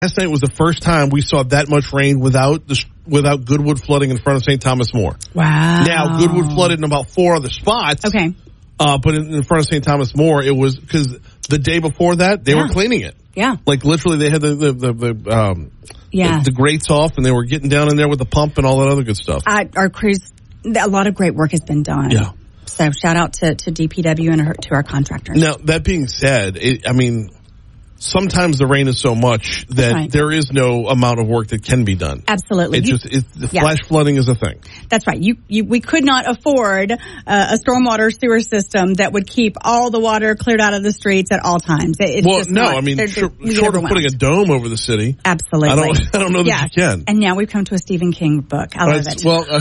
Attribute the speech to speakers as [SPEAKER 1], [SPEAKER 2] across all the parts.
[SPEAKER 1] Last night was the first time we saw that much rain without Goodwood flooding in front of St. Thomas More.
[SPEAKER 2] Wow.
[SPEAKER 1] Now, Goodwood flooded in about 4 other spots.
[SPEAKER 2] Okay.
[SPEAKER 1] But in front of St. Thomas More, it was because the day before that, they were cleaning it.
[SPEAKER 2] Yeah.
[SPEAKER 1] Like literally they had the grates off and they were getting down in there with the pump and all that other good stuff.
[SPEAKER 2] Our crews, a lot of great work has been done.
[SPEAKER 1] Yeah.
[SPEAKER 2] So shout out to DPW and to our contractors.
[SPEAKER 1] Now, that being said, sometimes the rain is so much that there is no amount of work that can be done.
[SPEAKER 2] Absolutely.
[SPEAKER 1] Flash flooding is a thing.
[SPEAKER 2] That's right. We could not afford a stormwater sewer system that would keep all the water cleared out of the streets at all times.
[SPEAKER 1] Short of putting a dome over the city.
[SPEAKER 2] Absolutely.
[SPEAKER 1] I don't know that you can.
[SPEAKER 2] And now we've come to a Stephen King book. I love it.
[SPEAKER 1] Well,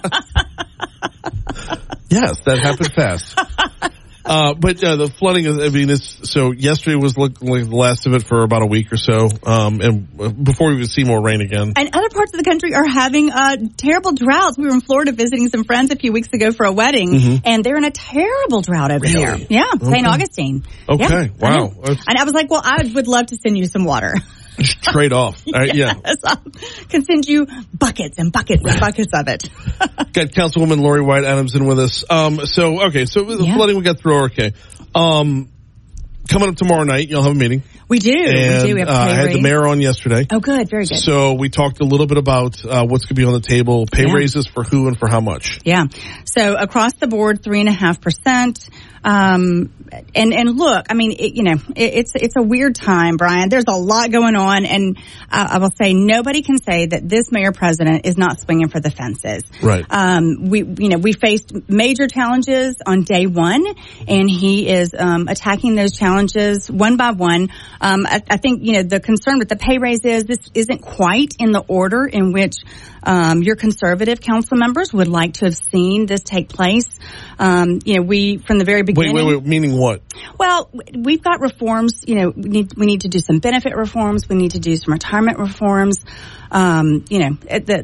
[SPEAKER 1] yes, that happened fast. But the flooding so yesterday was like the last of it for about a week or so, and before we would see more rain again.
[SPEAKER 2] And other parts of the country are having terrible droughts. We were in Florida visiting some friends a few weeks ago for a wedding, and they're in a terrible drought over there. Yeah, St. Augustine.
[SPEAKER 1] Okay,
[SPEAKER 2] yeah.
[SPEAKER 1] wow.
[SPEAKER 2] And I was like, well, I would love to send you some water.
[SPEAKER 1] Just trade off.
[SPEAKER 2] Yes, I can send you buckets and buckets and buckets of it.
[SPEAKER 1] Got Councilwoman Lori White Adamson with us. So the flooding we got through. Okay. Coming up tomorrow night, you'll have a meeting.
[SPEAKER 2] We do. We have
[SPEAKER 1] I had the mayor on yesterday.
[SPEAKER 2] Oh, good. Very good.
[SPEAKER 1] So we talked a little bit about what's going to be on the table, pay raises for who and for how much.
[SPEAKER 2] Yeah. So across the board, 3.5%. And look, I mean, it's a weird time, Brian. There's a lot going on, and I will say nobody can say that this mayor president is not swinging for the fences.
[SPEAKER 1] Right.
[SPEAKER 2] We faced major challenges on day one, and he is attacking those challenges one by one. I think the concern with the pay raise is this isn't quite in the order in which your conservative council members would like to have seen this take place. We from the very beginning.
[SPEAKER 1] Wait, meaning what?
[SPEAKER 2] Well, we've got reforms. We need to do some benefit reforms. We need to do some retirement reforms. The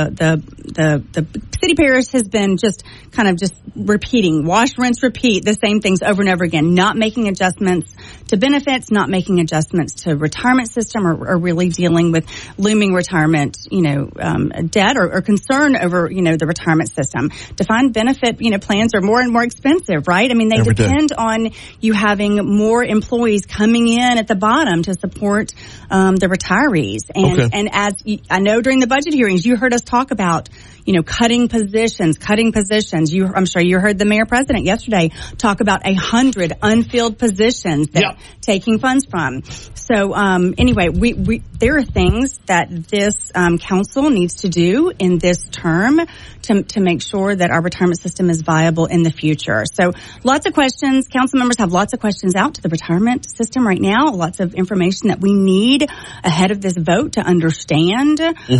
[SPEAKER 2] city parish has been just repeating, wash, rinse, repeat the same things over and over again, not making adjustments to benefits, not making adjustments to retirement system, or really dealing with looming retirement, debt or concern over, the retirement system. Defined benefit, plans are more and more expensive, right? I mean, they depend on you having more employees coming in at the bottom to support the retirees. And as I know during the budget hearings, you heard us talk about, cutting positions. I'm sure you heard the mayor president yesterday talk about 100 unfilled positions that taking funds from. So anyway, there are things that this council needs to do in this term to make sure that our retirement system is viable in the future. So lots of questions. Council members have lots of questions out to the retirement system right now. Lots of information that we need ahead of this vote to understand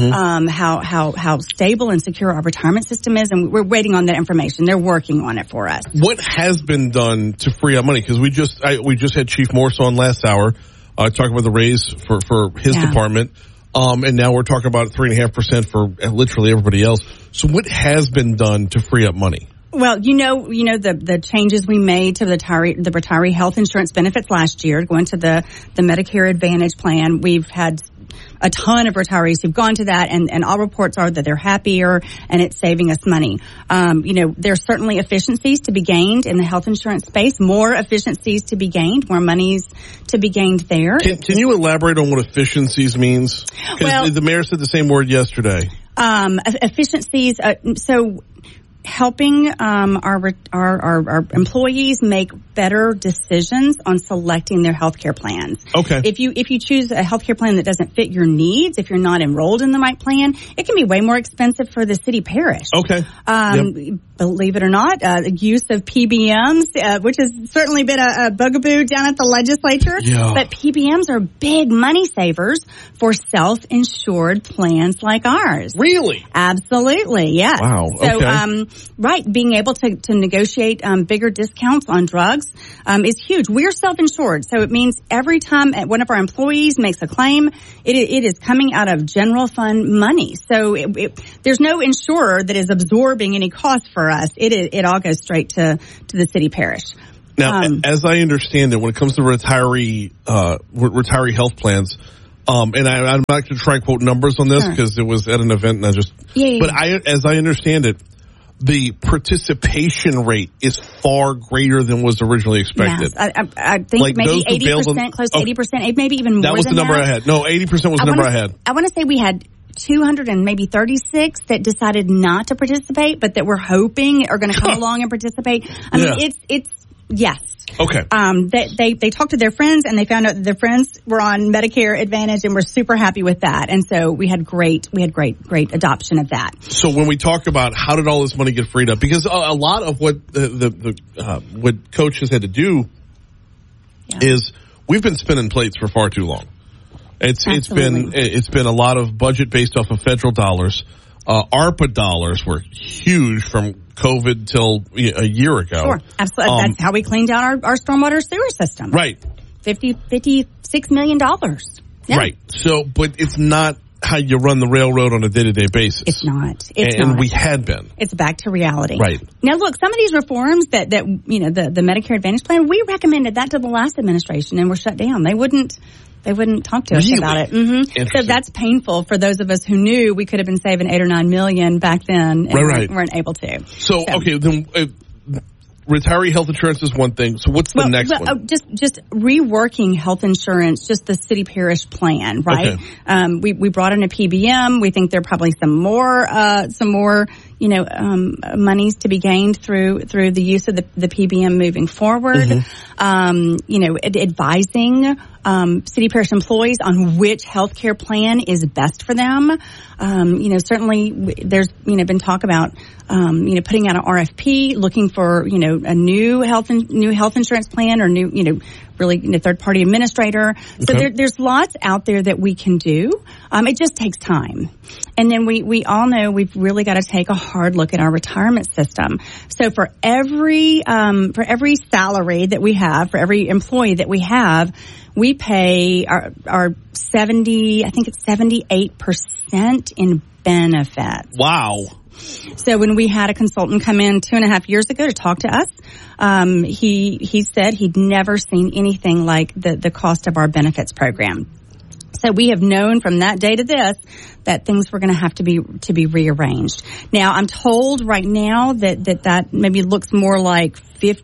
[SPEAKER 2] how stable and secure our retirement system is, and we're waiting on that information. They're working on it for us.
[SPEAKER 1] What has been done to free up money? Because we just had Chief Morse on last hour talking about the raise for his department. And now we're talking about 3.5% for literally everybody else. So what has been done to free up money?
[SPEAKER 2] Well, the changes we made to the retiree health insurance benefits last year, going to the Medicare Advantage plan. We've had a ton of retirees who've gone to that, and all reports are that they're happier and it's saving us money. There's certainly efficiencies to be gained in the health insurance space, more efficiencies to be gained, more monies to be gained there.
[SPEAKER 1] Can you elaborate on what efficiencies means? Because the mayor said the same word yesterday.
[SPEAKER 2] Efficiencies, so helping our employees make better decisions on selecting their healthcare plans.
[SPEAKER 1] Okay.
[SPEAKER 2] If you choose a healthcare plan that doesn't fit your needs, if you're not enrolled in the right plan, it can be way more expensive for the city parish.
[SPEAKER 1] Okay.
[SPEAKER 2] Believe it or not, the use of PBMs, which has certainly been a bugaboo down at the legislature.
[SPEAKER 1] Yeah.
[SPEAKER 2] But PBMs are big money savers for self-insured plans like ours.
[SPEAKER 1] Really?
[SPEAKER 2] Absolutely, yes.
[SPEAKER 1] Wow.
[SPEAKER 2] So, being able to negotiate bigger discounts on drugs is huge. We're self-insured, so it means every time one of our employees makes a claim, it is coming out of general fund money. So there's no insurer that is absorbing any cost for us. It all goes straight to the city parish.
[SPEAKER 1] Now, as I understand it, when it comes to retiree health plans, And I'm not going to try and quote numbers on this because it was at an event and but as I understand it, the participation rate is far greater than was originally expected.
[SPEAKER 2] Yes, I think like maybe 80%, close to 80%, maybe even more than that.
[SPEAKER 1] That was the number I had. No, 80% was the number I had.
[SPEAKER 2] I want to say we had 236 that decided not to participate, but that we're hoping are going to come along and participate. I mean, it's yes.
[SPEAKER 1] Okay.
[SPEAKER 2] They talked to their friends and they found out that their friends were on Medicare Advantage and were super happy with that. And so we had great adoption of that.
[SPEAKER 1] So when we talk about how did all this money get freed up, because a lot of what what Coach has had to do is we've been spinning plates for far too long. It's been a lot of budget based off of federal dollars. ARPA dollars were huge from COVID till a year ago.
[SPEAKER 2] Sure, absolutely. That's how we cleaned out our stormwater sewer system.
[SPEAKER 1] Right.
[SPEAKER 2] $56 million. Yeah.
[SPEAKER 1] Right. So, but it's not how you run the railroad on a day-to-day basis.
[SPEAKER 2] It's not.
[SPEAKER 1] And we had been.
[SPEAKER 2] It's back to reality.
[SPEAKER 1] Right.
[SPEAKER 2] Now, look, some of these reforms that the Medicare Advantage plan, we recommended that to the last administration and were shut down. They wouldn't talk to us about it. Mm-hmm. So that's painful for those of us who knew we could have been saving $8 or $9 million back then and weren't able to.
[SPEAKER 1] So okay, then retiree health insurance is one thing. So what's the next one?
[SPEAKER 2] Just reworking health insurance, just the city parish plan, right? Okay. We brought in a PBM. We think there are probably some more monies to be gained through the use of the PBM moving forward. Mm-hmm. Advising city parish employees on which healthcare plan is best for them. Certainly there's been talk about putting out an RFP, looking for a new health insurance plan or new third party administrator. So there's lots out there that we can do. It just takes time. And then we all know we've really got to take a hard look at our retirement system. So for every salary that we have, for every employee that we have, we pay our 78% in benefits.
[SPEAKER 1] Wow.
[SPEAKER 2] So when we had a consultant come in 2.5 years ago to talk to us, he said he'd never seen anything like the cost of our benefits program. So we have known from that day to this that things were going to have to be rearranged. Now I'm told right now that maybe looks more like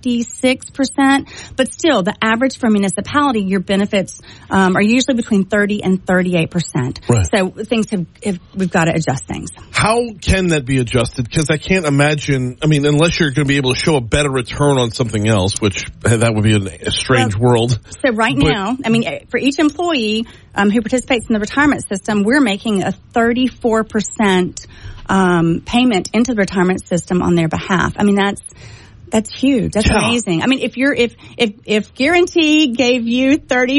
[SPEAKER 2] 56%, but still the average for municipality, your benefits are usually between 30 and 38%.
[SPEAKER 1] Right.
[SPEAKER 2] So things we've got to adjust things.
[SPEAKER 1] How can that be adjusted? Because I can't imagine, unless you're going to be able to show a better return on something else, which that would be a strange world.
[SPEAKER 2] So now, for each employee who participates in the retirement system, we're making a 34% payment into the retirement system on their behalf. That's huge. That's amazing. If Guarantee gave you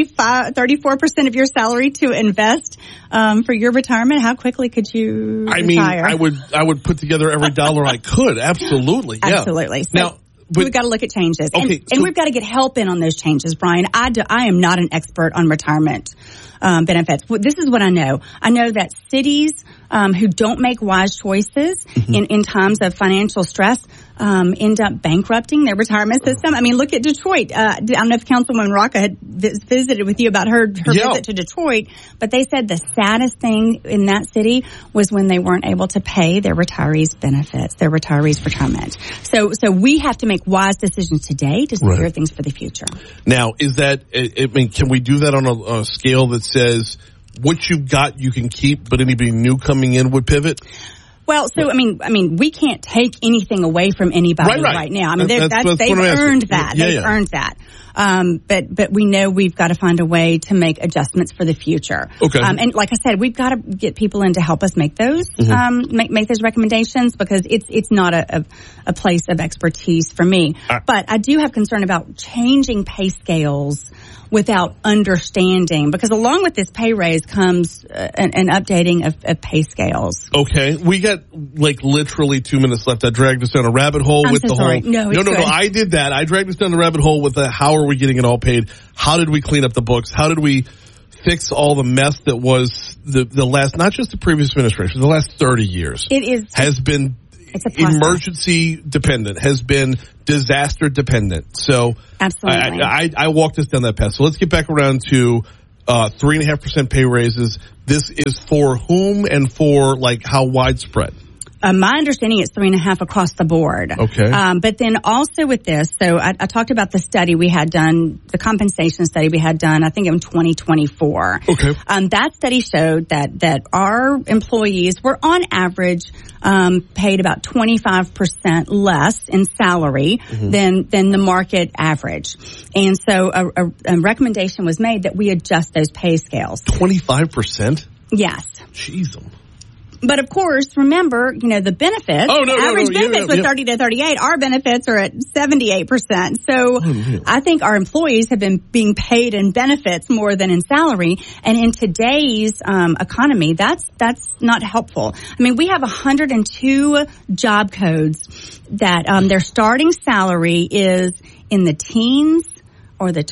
[SPEAKER 2] 34% of your salary to invest for your retirement, how quickly could you retire?
[SPEAKER 1] I would put together every dollar I could. Absolutely. Yeah.
[SPEAKER 2] Absolutely. So we've got to look at changes. Okay, and we've got to get help in on those changes, Brian. I am not an expert on retirement benefits. This is what I know. I know that cities who don't make wise choices in times of financial stress end up bankrupting their retirement system. Look at Detroit. I don't know if Councilwoman Rocca had visited with you about her visit to Detroit, but they said the saddest thing in that city was when they weren't able to pay their retirees' benefits, their retirees' retirement. So we have to make wise decisions today to secure things for the future.
[SPEAKER 1] Now, is that, can we do that on a scale that says what you got you can keep, but anybody new coming in would pivot?
[SPEAKER 2] Well, so we can't take anything away from anybody right now. They've earned that. They've earned that. But we know we've got to find a way to make adjustments for the future.
[SPEAKER 1] Okay.
[SPEAKER 2] And like I said, we've got to get people in to help us make those make those recommendations because it's not a place of expertise for me. But I do have concern about changing pay scales without understanding, because along with this pay raise comes an updating of pay scales.
[SPEAKER 1] Okay, we got literally 2 minutes left. I dragged us down a rabbit hole with the whole. No, I did that. I dragged us down the rabbit hole with the how are we getting it all paid? How did we clean up the books? How did we fix all the mess that was the last, not just the previous administration, the last 30 years? Has been emergency dependent, has been disaster dependent. So
[SPEAKER 2] absolutely,
[SPEAKER 1] I walked us down that path. So let's get back around to 3.5% pay raises. This is for whom and for like how widespread?
[SPEAKER 2] My understanding is 3.5 across the board.
[SPEAKER 1] Okay.
[SPEAKER 2] But then also with this, so I talked about the study we had done, the compensation study we had done, I think in 2024.
[SPEAKER 1] Okay.
[SPEAKER 2] That study showed that our employees were on average paid about 25% less in salary than the market average. And so a recommendation was made that we adjust those pay scales.
[SPEAKER 1] 25%?
[SPEAKER 2] Yes.
[SPEAKER 1] Jeez.
[SPEAKER 2] But of course, remember, the benefits. Average benefits was 30 to 38. Our benefits are at 78%. So I think our employees have been being paid in benefits more than in salary. And in today's economy, that's not helpful. I mean, we have 102 job codes that their starting salary is in the teens. Or the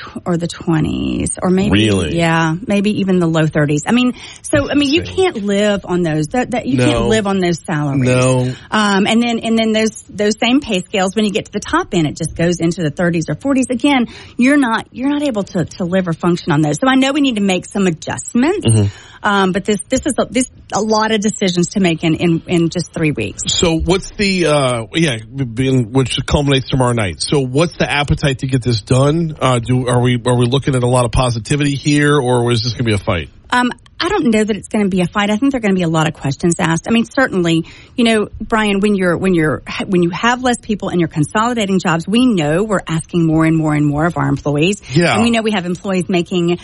[SPEAKER 2] 20s, or maybe, maybe even the low 30s. I mean, you can't live on those. You can't live on those salaries.
[SPEAKER 1] No.
[SPEAKER 2] And then those same pay scales, when you get to the top end, it just goes into the 30s or 40s. Again, you're not able to live or function on those. So I know we need to make some adjustments. But this is a lot of decisions to make in just 3 weeks.
[SPEAKER 1] So what's the which culminates tomorrow night? So what's the appetite to get this done? Are we looking at a lot of positivity here, or is this going to be a fight?
[SPEAKER 2] I don't know that it's going to be a fight. I think there are going to be a lot of questions asked. I mean, certainly, Brian, when you have less people and you're consolidating jobs, we know we're asking more and more and more of our employees.
[SPEAKER 1] Yeah.
[SPEAKER 2] And we know we have employees making,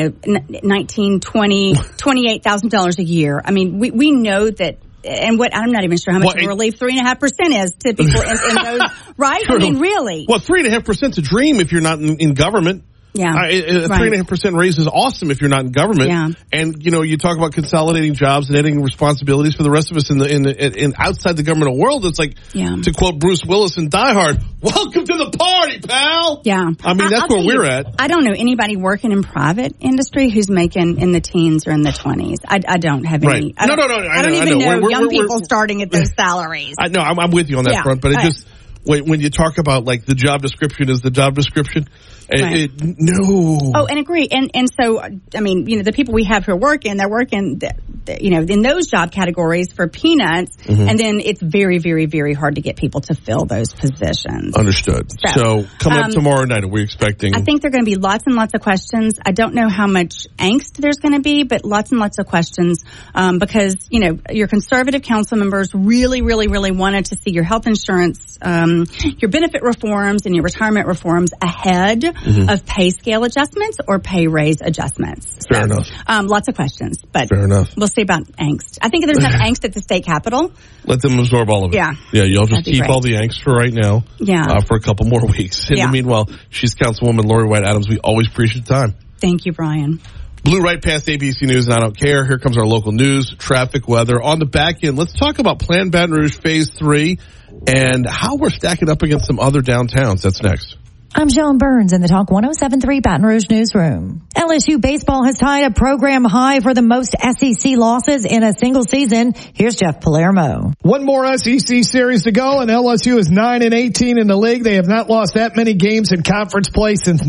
[SPEAKER 2] $19,000, $20,000, $28,000 a year. I mean, we know that. And I'm not even sure how much of a relief 3.5% is to people in those, right? True. I mean, really.
[SPEAKER 1] Well, 3.5% is a dream if you're not in government.
[SPEAKER 2] Yeah.
[SPEAKER 1] A 3.5% raise is awesome if you're not in government.
[SPEAKER 2] Yeah.
[SPEAKER 1] And, you talk about consolidating jobs and adding responsibilities for the rest of us in outside the governmental world. It's like, to quote Bruce Willis in Die Hard, welcome to the party, pal.
[SPEAKER 2] Yeah.
[SPEAKER 1] I mean, that's where we're at.
[SPEAKER 2] I don't know anybody working in private industry who's making in the teens or in the 20s. I don't have any.
[SPEAKER 1] Right. No.
[SPEAKER 2] I don't even know young people starting at those salaries.
[SPEAKER 1] No, I'm with you on that front, but it just, when you talk about like the job description is the job description.
[SPEAKER 2] Right.
[SPEAKER 1] No.
[SPEAKER 2] Oh, and agree. And so, I mean, the people we have who are working, they're working, in those job categories for peanuts. And then it's very, very, very hard to get people to fill those positions.
[SPEAKER 1] Understood. So coming up tomorrow night, are we expecting?
[SPEAKER 2] I think there are going to be lots and lots of questions. I don't know how much angst there's going to be, but lots and lots of questions, because, your conservative council members really, really, really wanted to see your health insurance, your benefit reforms and your retirement reforms ahead of pay scale adjustments or pay raise adjustments.
[SPEAKER 1] Fair enough.
[SPEAKER 2] Lots of questions, but
[SPEAKER 1] fair enough.
[SPEAKER 2] We'll see about angst. I think there's enough angst at the state capitol.
[SPEAKER 1] Let them absorb all of it.
[SPEAKER 2] Yeah.
[SPEAKER 1] Yeah, y'all just keep all the angst for right now.
[SPEAKER 2] Yeah.
[SPEAKER 1] For a couple more weeks. In the meanwhile, she's Councilwoman Lori White Adams. We always appreciate the time.
[SPEAKER 2] Thank you, Brian.
[SPEAKER 1] Blew right past ABC News and I don't care. Here comes our local news, traffic, weather. On the back end, let's talk about Plan Baton Rouge Phase 3 and how we're stacking up against some other downtowns. That's next.
[SPEAKER 3] I'm Joan Burns in the Talk 107.3 Baton Rouge newsroom. LSU baseball has tied a program high for the most SEC losses in a single season. Here's Jeff Palermo.
[SPEAKER 4] One more SEC series to go, and LSU is 9-18 in the league. They have not lost that many games in conference play since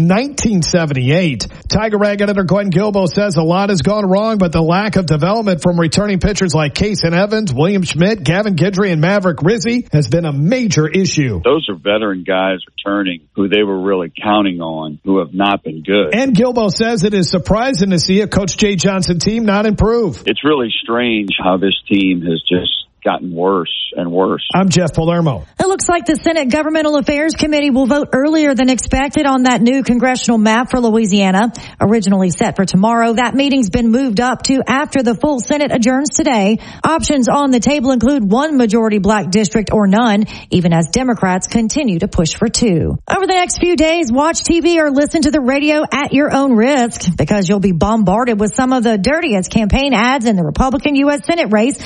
[SPEAKER 4] 1978. Tiger Rag editor Glenn Guilbeau says a lot has gone wrong, but the lack of development from returning pitchers like Kason Evans, William Schmidt, Gavin Guidry, and Maverick Rizzi has been a major issue.
[SPEAKER 5] Those are veteran guys returning who they were really counting on, who have not been good.
[SPEAKER 4] And Guilbeau says it is surprising to see a Coach Jay Johnson team not improve.
[SPEAKER 5] It's really strange how this team has just gotten worse and worse.
[SPEAKER 4] I'm Jeff Palermo.
[SPEAKER 3] It looks like the Senate Governmental Affairs Committee will vote earlier than expected on that new congressional map for Louisiana. Originally set for tomorrow, that meeting's been moved up to after the full Senate adjourns today. Options on the table include one majority black district or none, even as Democrats continue to push for two. Over the next few days, watch TV or listen to the radio at your own risk, because you'll be bombarded with some of the dirtiest campaign ads in the Republican U.S. Senate race, with the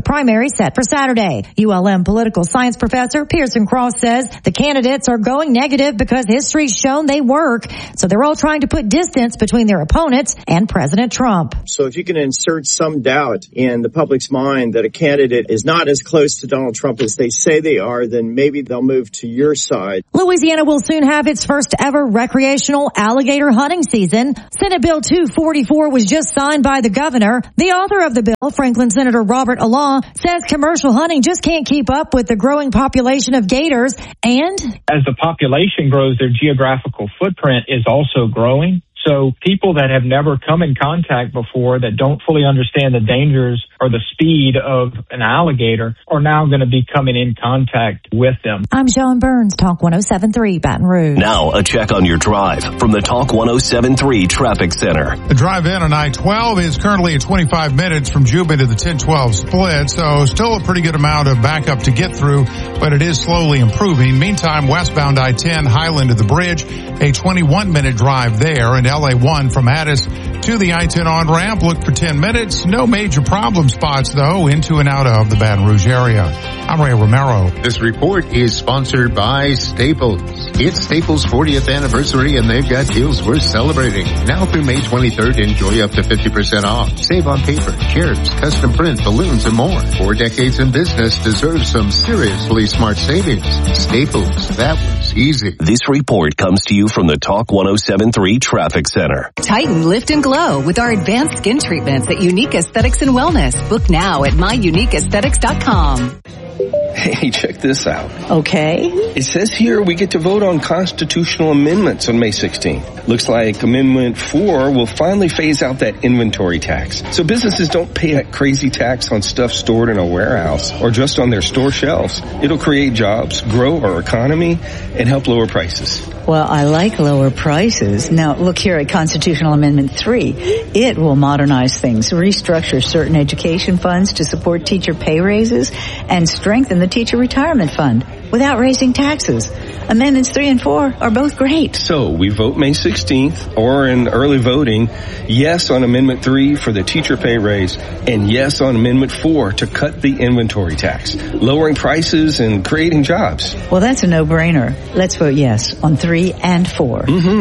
[SPEAKER 3] primary set for Saturday. ULM political science professor Pearson Cross says the candidates are going negative because history's shown they work. So they're all trying to put distance between their opponents and President Trump.
[SPEAKER 6] So if you can insert some doubt in the public's mind that a candidate is not as close to Donald Trump as they say they are, then maybe they'll move to your side.
[SPEAKER 3] Louisiana will soon have its first ever recreational alligator hunting season. Senate Bill 244 was just signed by the governor. The author of the bill, Franklin Senator Robert Alon, says commercial hunting just can't keep up with the growing population of gators, and
[SPEAKER 7] as the population grows, their geographical footprint is also growing. So people that have never come in contact before, that don't fully understand the dangers or the speed of an alligator, are now going to be coming in contact with them.
[SPEAKER 3] I'm Sean Burns, Talk 107.3 Baton Rouge.
[SPEAKER 8] Now a check on your drive from the Talk 107.3 Traffic Center.
[SPEAKER 9] The drive in on I-12 is currently at 25 minutes from Juba to the 10-12 split, so still a pretty good amount of backup to get through, but it is slowly improving. Meantime, westbound I-10 Highland to the bridge, a 21-minute drive there, and LA1 from Addis to the I-10 on-ramp. Look for 10 minutes. No major problem spots, though, into and out of the Baton Rouge area. I'm Ray Romero.
[SPEAKER 10] This report is sponsored by Staples. It's Staples' 40th anniversary, and they've got deals worth celebrating. Now through May 23rd, enjoy up to 50% off. Save on paper, chairs, custom print, balloons, and more. 4 decades in business deserves some seriously smart savings. Staples, that was easy.
[SPEAKER 8] This report comes to you from the Talk 107.3 Traffic Center.
[SPEAKER 11] Tighten, lift, and glow with our advanced skin treatments at Unique Aesthetics and Wellness. Book now at myuniqueaesthetics.com.
[SPEAKER 12] Hey, check this out.
[SPEAKER 11] Okay.
[SPEAKER 12] It says here we get to vote on constitutional amendments on May 16th. Looks like Amendment 4 will finally phase out that inventory tax. So businesses don't pay that crazy tax on stuff stored in a warehouse or just on their store shelves. It'll create jobs, grow our economy, and help lower prices.
[SPEAKER 13] Well, I like lower prices. Now, look here at Constitutional Amendment 3. It will modernize things, restructure certain education funds to support teacher pay raises, and strengthen the teacher retirement fund without raising taxes. Amendments 3 and 4 are both great.
[SPEAKER 12] So we vote May 16th, or in early voting, yes on Amendment 3 for the teacher pay raise, and yes on Amendment 4 to cut the inventory tax, lowering prices and creating jobs.
[SPEAKER 13] Well, that's a no-brainer. Let's vote yes on 3 and 4.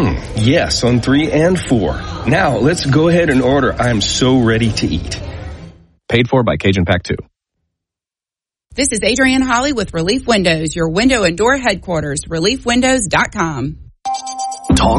[SPEAKER 12] Yes on 3 and 4. Now, let's go ahead and order. I'm so ready to eat.
[SPEAKER 14] Paid for by Cajun Pack 2.
[SPEAKER 15] This is Adrienne Holly with Relief Windows, your window and door headquarters, reliefwindows.com.
[SPEAKER 8] Talk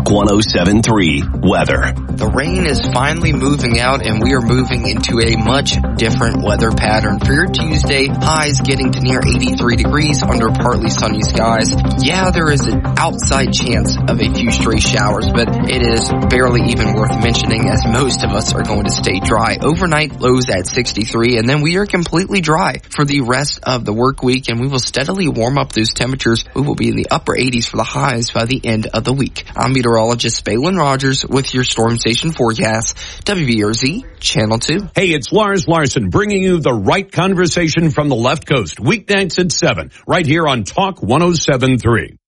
[SPEAKER 8] 107.3 Weather.
[SPEAKER 16] The rain is finally moving out, and we are moving into a much different weather pattern. For your Tuesday, highs getting to near 83 degrees under partly sunny skies. Yeah, there is an outside chance of a few stray showers, but it is barely even worth mentioning as most of us are going to stay dry. Overnight lows at 63, and then we are completely dry for the rest of the work week, and we will steadily warm up those temperatures. We will be in the upper 80s for the highs by the end of the week. I'm meteorologist Balin Rogers with your Storm Station forecast, WBRZ Channel 2.
[SPEAKER 17] Hey, it's Lars Larson bringing you the right conversation from the left coast, weeknights at 7, right here on Talk 107.3.